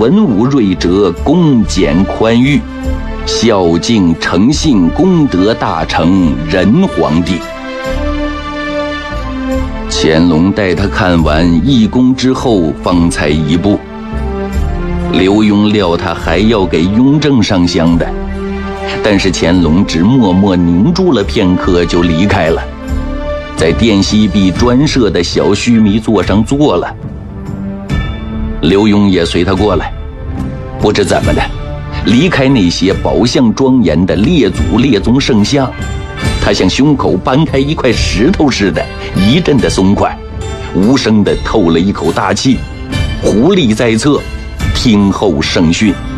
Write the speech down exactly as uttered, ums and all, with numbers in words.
文武睿哲，恭俭宽裕，孝敬诚信，功德大成，仁皇帝。乾隆带他看完一宫之后，方才一步。刘墉料他还要给雍正上香的，但是乾隆只默默凝住了片刻就离开了，在殿西壁专设的小须弥座上坐了。刘墉也随他过来，不知怎么的，离开那些宝相庄严的列祖列宗圣像，他像胸口搬开一块石头似的，一阵的松快，无声地透了一口大气。狐狸在侧，听候圣训。